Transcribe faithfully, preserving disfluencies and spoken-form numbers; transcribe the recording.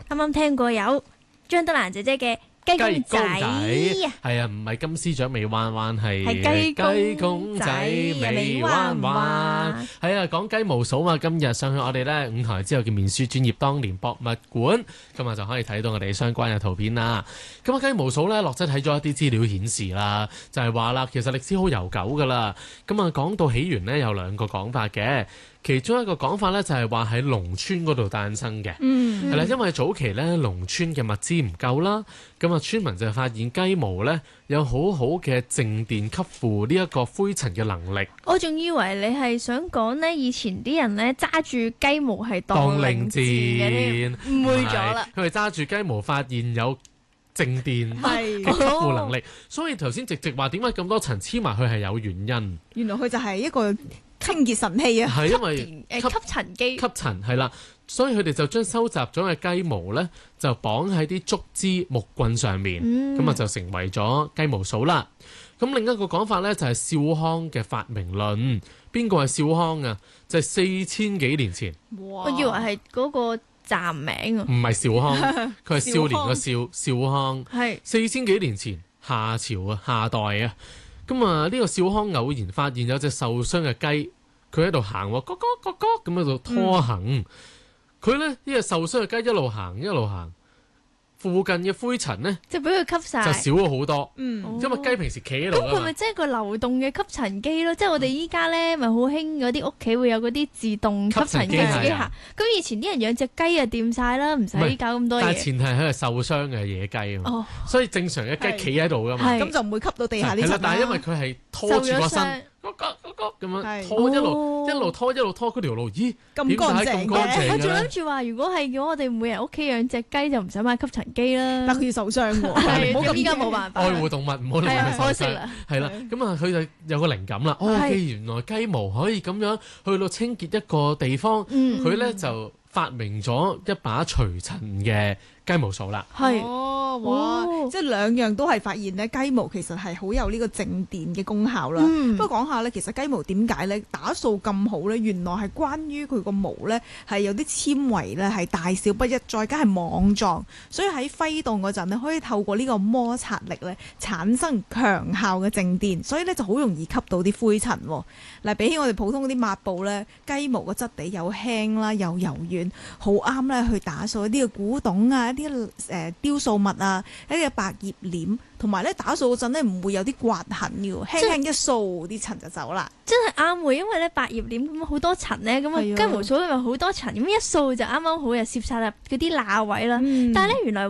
啱啱聽過有張德蘭姐姐嘅雞公仔， 係啊，唔係金絲雀尾彎彎，係係雞公仔尾彎彎。係啊，講雞毛掃啊！今日上去我哋咧五台之後嘅面書專頁當年博物館，今日就可以睇到我哋相關嘅圖片啦。咁啊，雞毛掃咧，落咗睇咗一啲資料顯示啦，就係話啦，其實歷史好悠久噶啦。咁啊，講到起源呢，有兩個講法嘅。其中一個講法咧就係話喺農村嗰度誕生嘅，係啦、嗯，因為早期咧農村嘅物資唔夠啦，咁啊村民就發現雞毛咧有好好嘅靜電吸附呢一個灰塵嘅能力。 我仲以為你係想講呢，以前啲人咧揸住雞毛係當令箭嘅添，誤會咗啦。 佢哋揸住雞毛發現有靜電嘅吸附能力，所以頭先直直話點解咁多層黐埋去係有原因。 原來佢就係一個清潔神器啊！ 係因為吸誒吸塵機吸塵係啦，所以佢哋就將收集咗嘅雞毛咧，就綁喺啲竹枝木棍上面，咁啊、嗯、就成為咗雞毛掃啦。咁另一個講法咧就係少康嘅發明論。邊個係少康啊？就係四千幾年前。 哇！我以為係嗰個站名啊， 唔係少康，佢係少年個少少康。係四千幾年前夏朝啊，夏代啊。咁啊，呢個少康偶然發現有隻受傷嘅雞，佢喺度行，咯咯咯咯咁喺度拖行。佢咧呢隻受傷嘅雞一路行一路行，附近嘅灰塵呢， 就俾佢吸晒， 就少咗好多。 嗯， 因為雞平時企喺度。 咁佢咪即係個流動嘅吸塵機咯？即係我哋依家咧咪好興嗰啲屋企會有嗰啲自動吸塵機自己行。咁以前啲人養隻雞啊掂晒啦，唔使搞咁多嘢。 但係前提係佢係受傷嘅野雞啊嘛，哦、所以正常嘅雞企喺度噶嘛， 咁就唔會吸到地下啲塵。 但係因為佢係拖住個身。咁樣拖一路一路拖一路拖嗰條路，咦咁乾淨嘅？ 我仲諗住話，如果係如果我哋每日屋企養隻雞，就唔使買吸塵機啦。 但佢要受傷喎， 係咁依家冇辦法。 愛護動物唔好令佢受傷。係啦，咁啊佢就有個靈感啦。哦，原來雞毛可以咁樣去到清潔一個地方，佢咧就發明咗一把除塵嘅雞毛掃啦。 係哦，哇！即係兩樣都係發現咧，雞毛其實係好有呢個靜電嘅功效啦。不過講下咧，其實雞毛點解咧打掃咁好咧？原來係關於佢個毛咧係有啲纖維咧係大小不一，再加係網狀，所以喺揮動嗰陣咧可以透過呢個摩擦力咧產生強效嘅靜電，所以咧就好容易吸到啲灰塵。嗱，比起我哋普通嗰啲抹布咧，雞毛個質地又輕啦，又柔軟，好啱咧去打掃一啲嘅古董啊，一啲誒雕塑物啊，一啲白葉簾，同埋咧打掃嗰陣咧唔會有啲刮痕嘅，輕輕一掃啲塵就走啦。 真係啱喎，因為咧百葉簾咁好多塵咧，咁啊雞毛掃咪好多塵，咁一掃就啱啱好又攝晒入嗰啲罅位啦。嗯、但係咧原來